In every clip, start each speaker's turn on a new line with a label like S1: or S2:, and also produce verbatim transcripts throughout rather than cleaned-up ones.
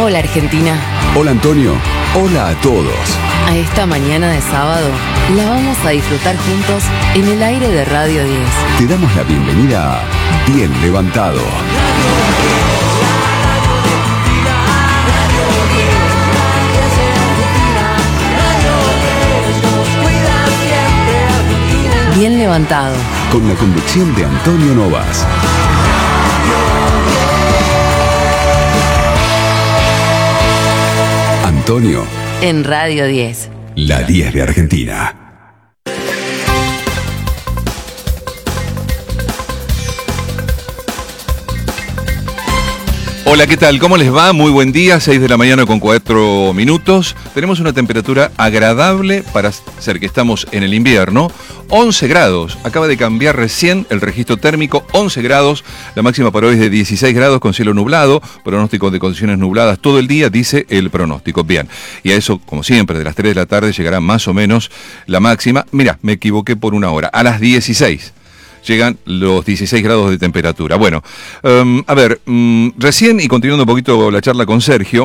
S1: Hola Argentina.
S2: Hola Antonio. Hola a todos.
S1: A esta mañana de sábado la vamos a disfrutar juntos en el aire de Radio diez.
S2: Te damos la bienvenida a Bien Levantado.
S1: Bien Levantado.
S2: Con la conducción de Antonio Novas. Antonio.
S1: En Radio diez.
S2: La diez de Argentina.
S3: Hola, ¿qué tal? ¿Cómo les va? Muy buen día, seis de la mañana con cuatro minutos. Tenemos una temperatura agradable para ser que estamos en el invierno. once grados, acaba de cambiar recién el registro térmico, once grados. La máxima para hoy es de dieciséis grados con cielo nublado, pronóstico de condiciones nubladas todo el día, dice el pronóstico. Bien, y a eso, como siempre, de las tres de la tarde llegará más o menos la máxima. Mirá, me equivoqué por una hora, a las dieciséis. Llegan los dieciséis grados de temperatura. Bueno, um, a ver, um, recién, y continuando un poquito la charla con Sergio,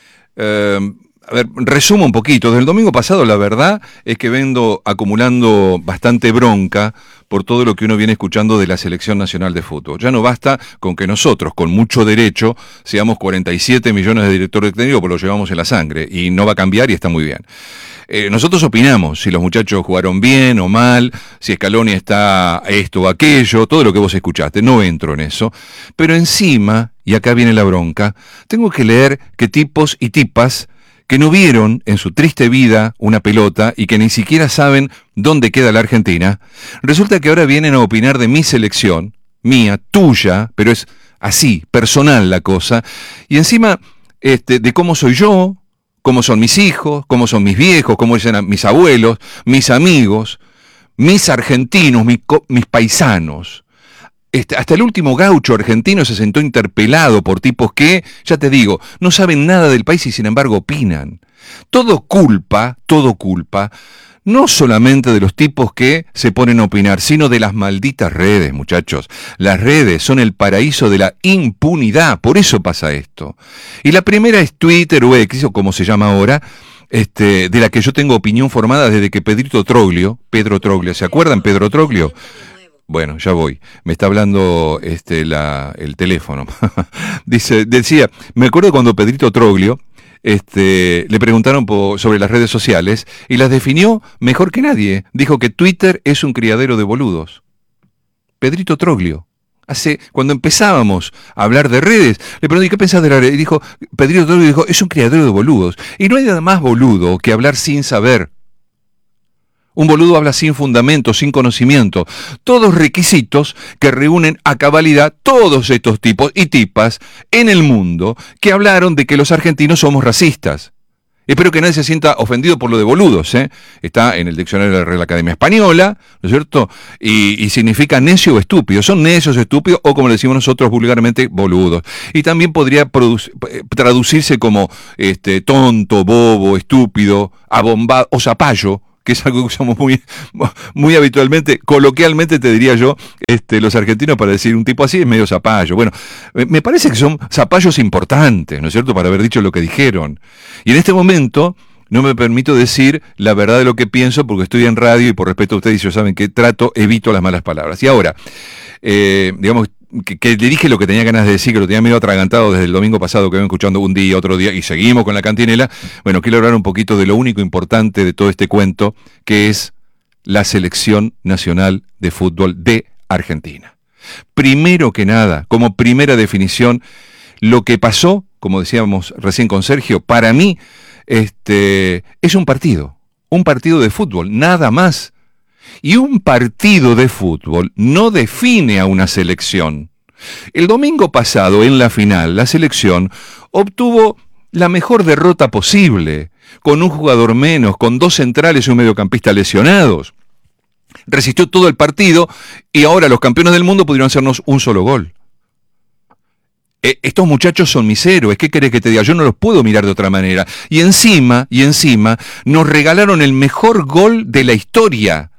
S3: um, a ver, resumo un poquito. Desde el domingo pasado, la verdad es que vengo acumulando bastante bronca por todo lo que uno viene escuchando de la Selección Nacional de Fútbol. Ya no basta con que nosotros, con mucho derecho, seamos cuarenta y siete millones de directores técnicos, pues lo llevamos en la sangre, y no va a cambiar y está muy bien. Eh, nosotros opinamos si los muchachos jugaron bien o mal, si Scaloni está esto o aquello, todo lo que vos escuchaste, no entro en eso. Pero encima, y acá viene la bronca, tengo que leer que tipos y tipas que no vieron en su triste vida una pelota y que ni siquiera saben dónde queda la Argentina, resulta que ahora vienen a opinar de mi selección, mía, tuya, pero es así, personal la cosa, y encima este, de cómo soy yo, cómo son mis hijos, cómo son mis viejos, cómo dicen mis abuelos, mis amigos, mis argentinos, mis, mis paisanos. Este, hasta el último gaucho argentino se sentó interpelado por tipos que, ya te digo, no saben nada del país y sin embargo opinan. Todo culpa, todo culpa, no solamente de los tipos que se ponen a opinar, sino de las malditas redes, muchachos. Las redes son el paraíso de la impunidad, por eso pasa esto. Y la primera es Twitter o X, o como se llama ahora, este, de la que yo tengo opinión formada desde que Pedrito Troglio, Pedro Troglio, ¿se acuerdan Pedro Troglio? Bueno, ya voy. Me está hablando este, la, el teléfono. Dice, decía, me acuerdo cuando Pedrito Troglio este, le preguntaron por, sobre las redes sociales y las definió mejor que nadie. Dijo que Twitter es un criadero de boludos. Pedrito Troglio. Hace, cuando empezábamos a hablar de redes, le pregunté, ¿qué pensás de la red? Y dijo, Pedrito Troglio dijo, es un criadero de boludos. Y no hay nada más boludo que hablar sin saber. Un boludo habla sin fundamento, sin conocimiento. Todos requisitos que reúnen a cabalidad todos estos tipos y tipas en el mundo que hablaron de que los argentinos somos racistas. Espero que nadie se sienta ofendido por lo de boludos, ¿eh? Está en el diccionario de la Real Academia Española, ¿no es cierto? Y, y significa necio o estúpido. Son necios, estúpidos o, como le decimos nosotros vulgarmente, boludos. Y también podría produc- traducirse como este, tonto, bobo, estúpido, abombado o zapallo, que es algo que usamos muy, muy habitualmente, coloquialmente te diría yo, este, los argentinos para decir un tipo así es medio zapallo. Bueno, me parece que son zapallos importantes, ¿no es cierto?, para haber dicho lo que dijeron. Y en este momento no me permito decir la verdad de lo que pienso porque estoy en radio y por respeto a ustedes, ellos saben que trato, evito las malas palabras. Y ahora, eh, digamos, Que, que le dije lo que tenía ganas de decir, que lo tenía medio atragantado desde el domingo pasado, que vengo escuchando un día, otro día, y seguimos con la cantinela. Bueno, quiero hablar un poquito de lo único importante de todo este cuento, que es la Selección Nacional de Fútbol de Argentina. Primero que nada, como primera definición, lo que pasó, como decíamos recién con Sergio, para mí este, es un partido, un partido de fútbol, nada más. Y un partido de fútbol no define a una selección. El domingo pasado, en la final, la selección obtuvo la mejor derrota posible, con un jugador menos, con dos centrales y un mediocampista lesionados. Resistió todo el partido y ahora los campeones del mundo pudieron hacernos un solo gol. Eh, estos muchachos son mis héroes, ¿qué querés que te diga? Yo no los puedo mirar de otra manera. Y encima, y encima, nos regalaron el mejor gol de la historia.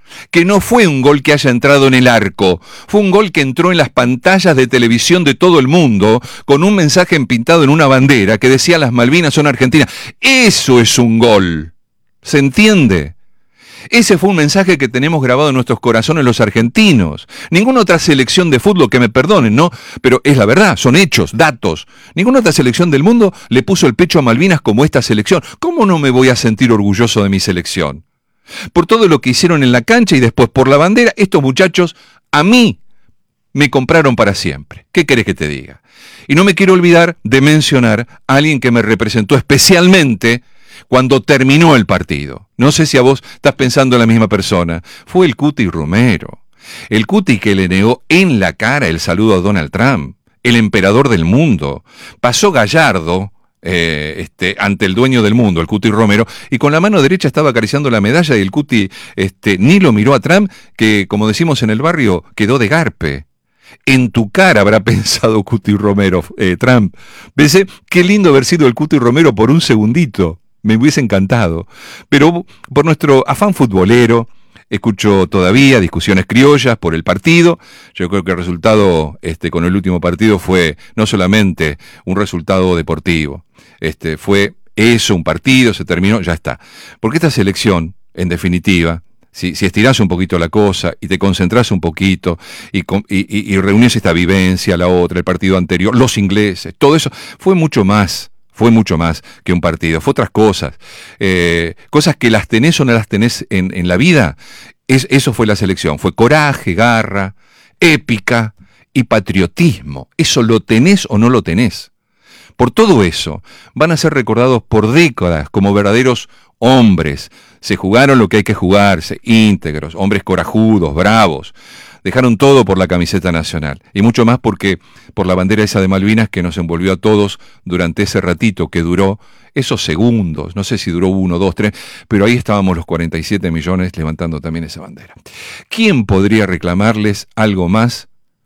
S3: que no fue un gol que haya entrado en el arco, fue un gol que entró en las pantallas de televisión de todo el mundo, con un mensaje empintado en una bandera que decía las Malvinas son Argentinas. Eso es un gol. ¿Se entiende? Ese fue un mensaje que tenemos grabado en nuestros corazones los argentinos. Ninguna otra selección de fútbol, que me perdonen, ¿no? Pero es la verdad, son hechos, datos. Ninguna otra selección del mundo le puso el pecho a Malvinas como esta selección. ¿Cómo no me voy a sentir orgulloso de mi selección? Por todo lo que hicieron en la cancha y después por la bandera, estos muchachos a mí me compraron para siempre. ¿Qué querés que te diga? Y no me quiero olvidar de mencionar a alguien que me representó especialmente cuando terminó el partido. No sé si a vos estás pensando en la misma persona. Fue el Cuti Romero. El Cuti que le negó en la cara el saludo a Donald Trump, el emperador del mundo. Pasó Gallardo eh, este, ante el dueño del mundo, el Cuti Romero, y con la mano derecha estaba acariciando la medalla y el Cuti este, ni lo miró a Trump, que como decimos en el barrio, quedó de garpe. En tu cara habrá pensado Cuti Romero, eh, Trump. Pensé, qué lindo haber sido el Cuti Romero por un segundito. Me hubiese encantado. Pero por nuestro afán futbolero, escucho todavía discusiones criollas por el partido. Yo creo que el resultado este, con el último partido fue no solamente un resultado deportivo. Este, fue eso, un partido, se terminó, ya está. Porque esta selección, en definitiva, si, si estirás un poquito la cosa y te concentrás un poquito y, y, y reunís esta vivencia, la otra, el partido anterior, los ingleses, todo eso, fue mucho más. Fue mucho más que un partido, fue otras cosas. Eh, cosas que las tenés o no las tenés en, en la vida. Es, eso fue la selección. Fue coraje, garra, épica y patriotismo. Eso lo tenés o no lo tenés. Por todo eso, van a ser recordados por décadas como verdaderos hombres. Se jugaron lo que hay que jugarse, íntegros, hombres corajudos, bravos. Dejaron todo por la camiseta nacional, y mucho más porque por la bandera esa de Malvinas que nos envolvió a todos durante ese ratito que duró, esos segundos, no sé si duró uno, dos, tres, pero ahí estábamos los cuarenta y siete millones levantando también esa bandera. ¿Quién podría reclamarles algo más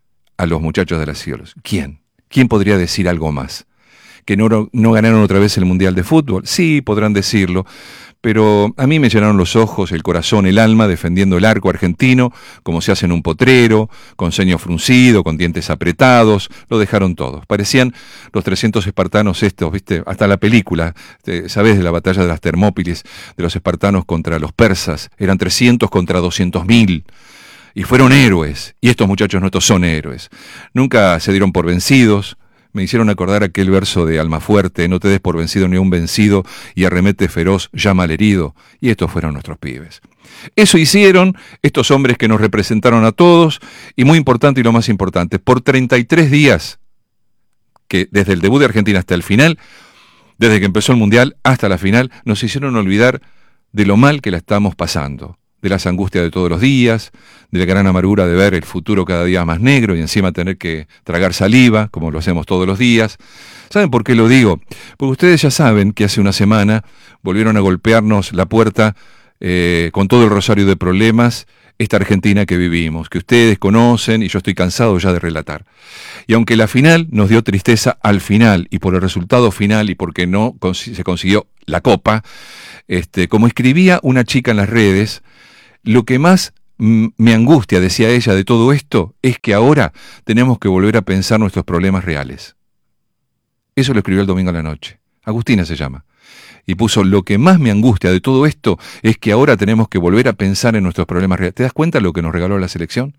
S3: a los muchachos de las Cielos? ¿Quién? ¿Quién podría decir algo más? ¿Que no, no ganaron otra vez el Mundial de Fútbol? Sí, podrán decirlo, pero a mí me llenaron los ojos, el corazón, el alma, defendiendo el arco argentino, como se hace en un potrero, con ceño fruncido, con dientes apretados, lo dejaron todos. Parecían los trescientos espartanos estos, ¿viste? Hasta la película, ¿sabés? De la batalla de las Termópiles, de los espartanos contra los persas, eran trescientos contra doscientos mil. Y fueron héroes, y estos muchachos nuestros son héroes. Nunca se dieron por vencidos. Me hicieron acordar aquel verso de Almafuerte, no te des por vencido ni un vencido, y arremete feroz, llama al herido. Y estos fueron nuestros pibes. Eso hicieron estos hombres que nos representaron a todos, y muy importante y lo más importante, por treinta y tres días, que desde el debut de Argentina hasta el final, desde que empezó el Mundial hasta la final, nos hicieron olvidar de lo mal que la estamos pasando, de las angustias de todos los días, de la gran amargura de ver el futuro cada día más negro y encima tener que tragar saliva, como lo hacemos todos los días. ¿Saben por qué lo digo? Porque ustedes ya saben que hace una semana volvieron a golpearnos la puerta eh, con todo el rosario de problemas, esta Argentina que vivimos, que ustedes conocen y yo estoy cansado ya de relatar. Y aunque la final nos dio tristeza al final y por el resultado final y porque no cons- se consiguió la copa, este, como escribía una chica en las redes, lo que más m- me angustia, decía ella, de todo esto, es que ahora tenemos que volver a pensar nuestros problemas reales. Eso lo escribió el domingo a la noche. Agustina se llama. Y puso, lo que más me angustia de todo esto es que ahora tenemos que volver a pensar en nuestros problemas reales. ¿Te das cuenta de lo que nos regaló la selección?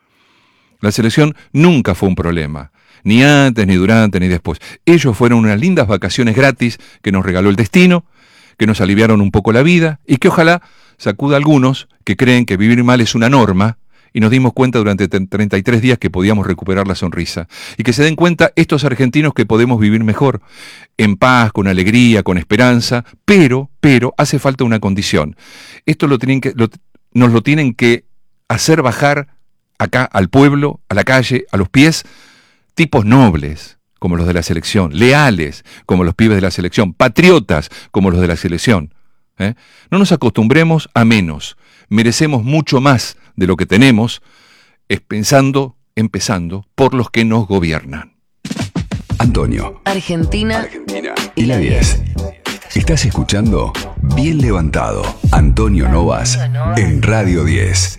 S3: La selección nunca fue un problema. Ni antes, ni durante, ni después. Ellos fueron unas lindas vacaciones gratis que nos regaló el destino, que nos aliviaron un poco la vida y que ojalá sacuda a algunos que creen que vivir mal es una norma y nos dimos cuenta durante treinta y tres días que podíamos recuperar la sonrisa y que se den cuenta estos argentinos que podemos vivir mejor, en paz, con alegría, con esperanza, pero, pero hace falta una condición. Esto lo tienen que, lo, nos lo tienen que hacer bajar acá al pueblo, a la calle, a los pies, tipos nobles, como los de la selección, leales, como los pibes de la selección, patriotas, como los de la selección. ¿Eh? No nos acostumbremos a menos, merecemos mucho más de lo que tenemos, es pensando, empezando por los que nos gobiernan.
S2: Antonio,
S1: Argentina,
S2: Argentina y la diez. Estás escuchando Bien levantado. Antonio Novas en Radio diez.